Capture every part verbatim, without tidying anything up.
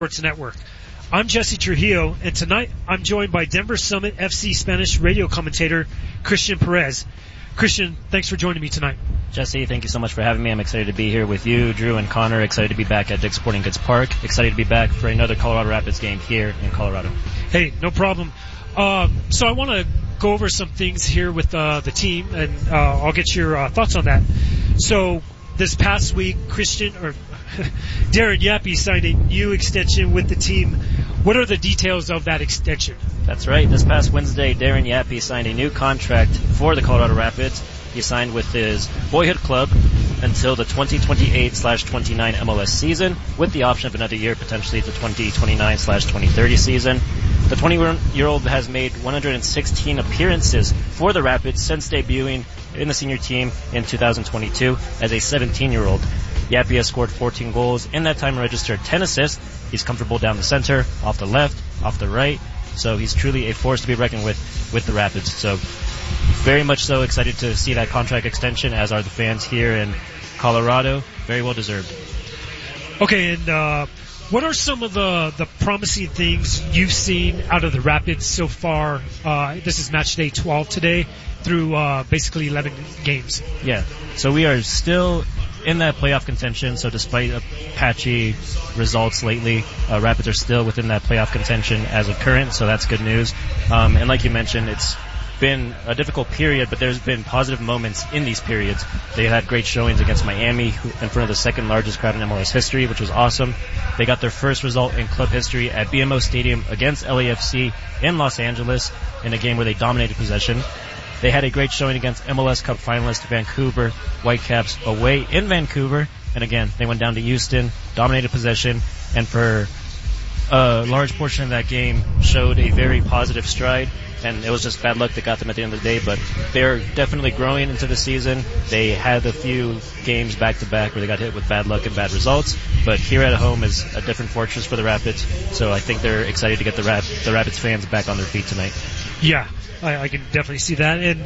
Sports Network. I'm Jesse Trujillo, and tonight I'm joined by Denver Summit F C Spanish radio commentator Christian Perez. Christian, thanks for joining me tonight. Jesse, thank you so much for having me. I'm excited to be here with you, Drew, and Connor. Excited to be back at Dick's Sporting Goods Park. Excited to be back for another Colorado Rapids game here in Colorado. Hey, no problem. Um, so I want to go over some things here with uh, the team, and uh, I'll get your uh, thoughts on that. So this past week, Christian or Darren Yappy signed a new extension with the team. What are the details of that extension? That's right. This past Wednesday, Darren Yappy signed a new contract for the Colorado Rapids. He signed with his boyhood club until the twenty twenty-eight twenty-nine M L S season, with the option of another year, potentially the twenty twenty-nine twenty thirty season. The twenty-year-old has made one hundred sixteen appearances for the Rapids since debuting in the senior team in two thousand twenty-two as a seventeen-year-old. Yappy has scored fourteen goals, in that time registered ten assists. He's comfortable down the center, off the left, off the right. So he's truly a force to be reckoned with with the Rapids. So very much so excited to see that contract extension, as are the fans here in Colorado. Very well deserved. Okay, and uh, what are some of the, the promising things you've seen out of the Rapids so far? Uh, this is match day twelve today through uh, basically eleven games. Yeah, so we are still in that playoff contention, so despite uh, patchy results lately, uh, Rapids are still within that playoff contention as of current, so that's good news. Um, and like you mentioned, it's been a difficult period, but there's been positive moments in these periods. They had great showings against Miami in front of the second largest crowd in M L S history, which was awesome. They got their first result in club history at B M O Stadium against L A F C in Los Angeles in a game where they dominated possession. They had a great showing against M L S Cup finalist Vancouver Whitecaps away in Vancouver. And again, they went down to Houston, dominated possession, and for a large portion of that game showed a very positive stride. And it was just bad luck that got them at the end of the day, but they're definitely growing into the season. They had a few games back-to-back where they got hit with bad luck and bad results, but here at home is a different fortress for the Rapids, so I think they're excited to get the, Rap- the Rapids fans back on their feet tonight. Yeah, I, I can definitely see that. And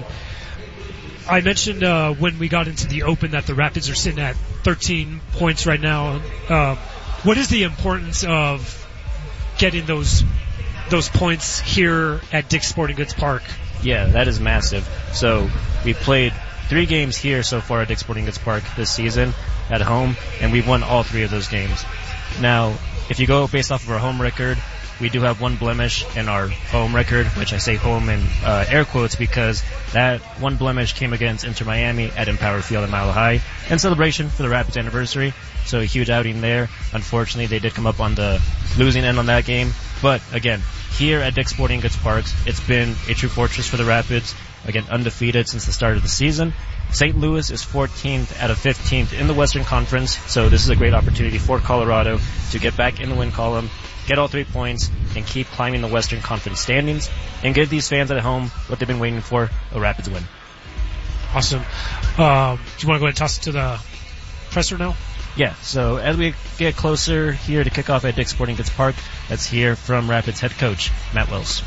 I mentioned uh, when we got into the Open that the Rapids are sitting at thirteen points right now. Uh, what is the importance of getting those those points here at Dick's Sporting Goods Park? Yeah, that is massive. So we played three games here so far at Dick's Sporting Goods Park this season at home, and we've won all three of those games. Now, if you go based off of our home record, we do have one blemish in our home record, which I say home in uh, air quotes because that one blemish came against Inter Miami at Empower Field in Mile High in celebration for the Rapids anniversary. So a huge outing there. Unfortunately, they did come up on the losing end on that game. But again, here at Dick's Sporting Goods Parks, it's been a true fortress for the Rapids. Again, undefeated since the start of the season. Saint Louis is fourteenth out of fifteenth in the Western Conference, so this is a great opportunity for Colorado to get back in the win column, get all three points, and keep climbing the Western Conference standings, and give these fans at home what they've been waiting for, a Rapids win. Awesome. Um, do you want to go ahead and toss it to the presser now? Yeah, so as we get closer here to kick off at Dick's Sporting Goods Park, let's hear from Rapids head coach Matt Wells.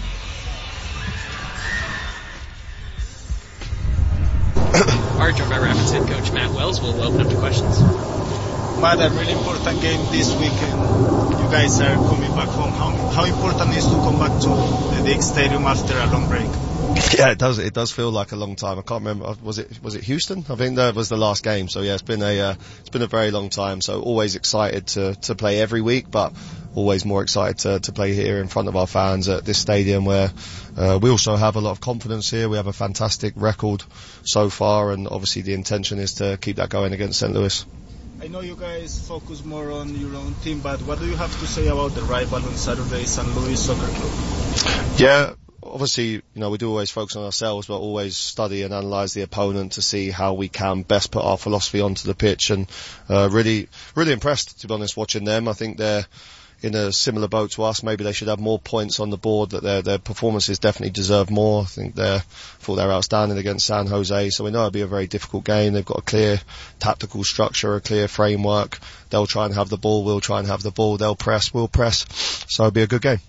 Our joined by Rapids head coach Matt Wells. We'll open up to questions. Matt, a really important game this weekend. You guys are coming back home. How, how important is to come back to the Dick's Stadium after a long break? Yeah, it does. It does feel like a long time. I can't remember. Was it was it Houston? I think that was the last game. So yeah, it's been a uh, it's been a very long time. So always excited to to play every week, but always more excited to to play here in front of our fans at this stadium where uh, we also have a lot of confidence here. We have a fantastic record so far, and obviously the intention is to keep that going against Saint Louis. I know you guys focus more on your own team, but what do you have to say about the rival on Saturday, Saint Louis Soccer Club? Yeah. Obviously, you know, we do always focus on ourselves, but always study and analyse the opponent to see how we can best put our philosophy onto the pitch. And uh, really, really impressed, to be honest, watching them. I think they're in a similar boat to us. Maybe they should have more points on the board. That their their performances definitely deserve more. I think they're I thought they're outstanding against San Jose. So we know it'll be a very difficult game. They've got a clear tactical structure, a clear framework. They'll try and have the ball. We'll try and have the ball. They'll press. We'll press. So it'll be a good game.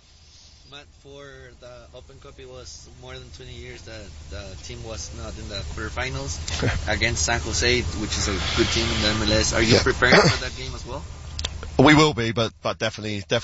It was more than twenty years that the team was not in the quarterfinals against San Jose, which is a good team in the M L S. Are you yeah. preparing for that game as well? We will be, but but definitely definitely.